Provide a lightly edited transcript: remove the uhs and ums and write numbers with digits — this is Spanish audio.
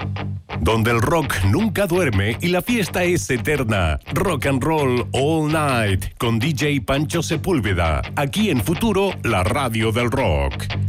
Donde el rock nunca duerme y la fiesta es eterna. Rock and Roll All Night con DJ Pancho Sepúlveda. Aquí en Futuro, la radio del rock.